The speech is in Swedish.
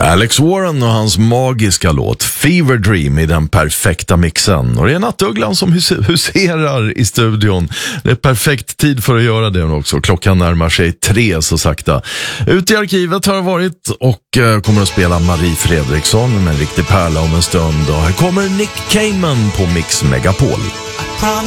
Alex Warren och hans magiska låt Fever Dream i den perfekta mixen. Och det är Nattugglan som huserar i studion. Det är perfekt tid för att göra det också. Klockan närmar sig 3 så sakta. Ute i arkivet har jag varit och kommer att spela Marie Fredriksson med en riktig pärla om en stund. Och här kommer Nick Cayman på Mix Megapol.